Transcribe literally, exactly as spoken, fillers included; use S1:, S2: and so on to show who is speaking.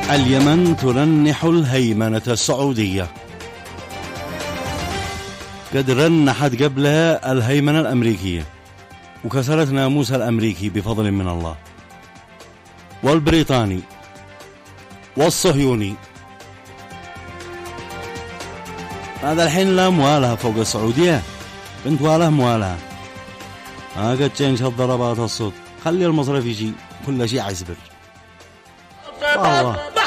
S1: اليمن ترنح الهيمنة السعودية. قد رنحت قبلها الهيمنة الأمريكية وكسرت ناموسها الأمريكي بفضل من الله، والبريطاني والصهيوني. هذا الحين لا موالها فوق السعودية، بنت واله موالها. ها قد تنشط ضربات الصوت، خلي المصرف يجي كل شيء عزبر. والله